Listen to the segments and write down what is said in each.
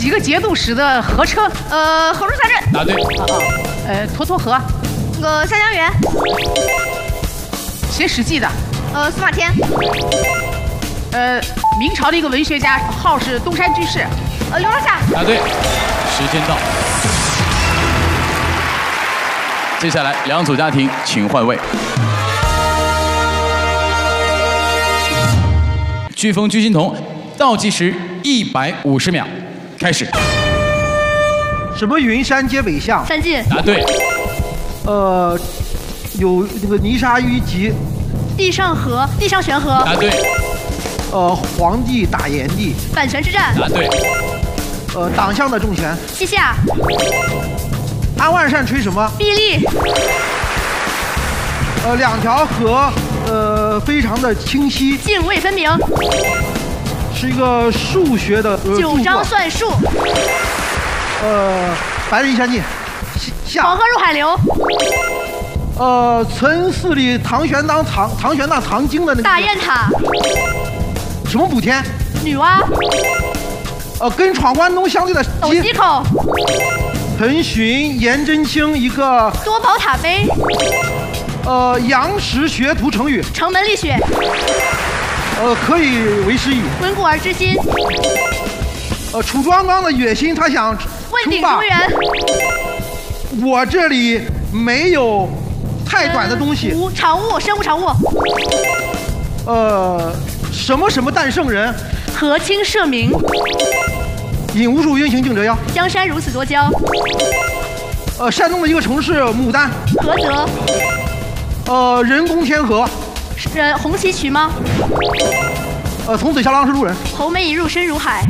几个节度使的河车？ 河中下镇。 答对。 沱沱河。 下江源。 写《史记》的。 司马迁。 明朝的一个文学家，号是东山居士。 刘若夏。 答对。时间到。接下来2组家庭，请换位。飓风居心彤，倒计时150秒，开始。 什么云山接北向？ 三晋。 答对。 有那个泥沙淤积。 地上悬河。 答对。 皇帝打炎帝。 反权之战。 答对。 党项的重拳。 西夏。 安万善吹什么？ 臂力。 2条河，非常的清晰。 泾渭分明。 是一个数学的 9章算术。 白日依山尽。 黄河入海流。 存寺里唐玄奘藏经的那个。 大雁塔。 什么补天？ 女娲。 跟闯关东相对的。 斗西口。 陈寻、颜真卿一个。 多宝塔碑。 杨时学徒成语。 城门立雪。 可以为师矣。 温故而知新。 楚庄王的野心，他想问鼎中原。 我这里没有太短的东西。 常物，身无常物。 什么什么诞圣人。 和亲社民。 引无数运行竞折腰。 江山如此多娇。 山东的一个城市牡丹。 菏泽。 人工天河。 红旗渠吗？ 从此萧郎是路人。 侯梅已入深如海。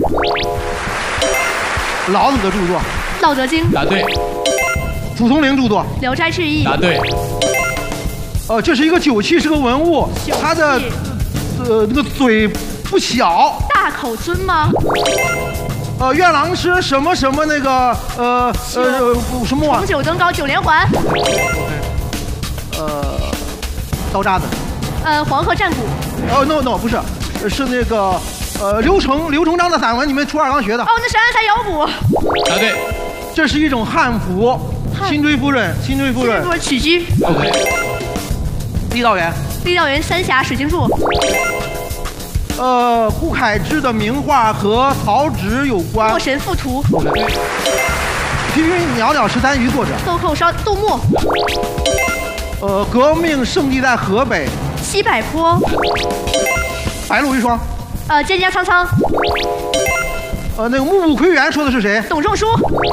老子的著作。 道德经。 答对。 蒲松龄著作。 聊斋志异。 答对。 这是一个酒器，是个文物，它的那个嘴不小。 大口尊吗？ 愿郎诗什么什么那个什么红酒登高9连环。 刀渣子。 黄河战鼓。 no 不是，是那个刘成章的散文，你们初2刚学的。 那是安塞摇鼓。 答对。 这是一种汉服。辛追夫人曲居。 OK。 郦道元三峡水晶柱。 顾恺之的名画和曹植有关。 洛神赋图。 批评袅袅13余作者。 豆蔻烧杜牧。 革命圣地在河北。 西柏坡。 白露为霜。 蒹葭苍苍。 那个暮暮归园说的是谁？ 董仲舒。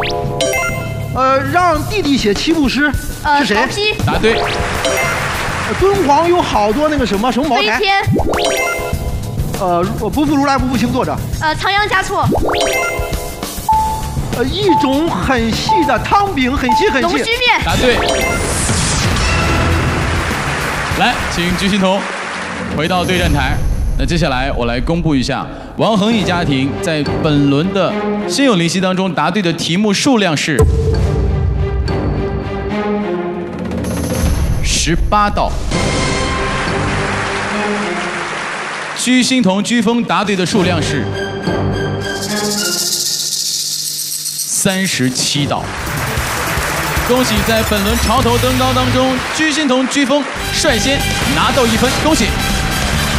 让弟弟写7部诗是谁？ 曹丕。 答对。 敦煌有好多那个什么茅台。 飞天。 不负如来不负卿作者。 仓央嘉措。 一种很细的汤饼，很细。 龙须面。 答对。来，请居心彤回到对战台。那接下来我来公布一下王恒毅家庭在本轮的心有灵犀当中答对的题目数量是18道。居心彤、居峰答对的数量是37道。恭喜在本轮潮头登高当中，居心彤、居峰率先拿到1分，恭喜！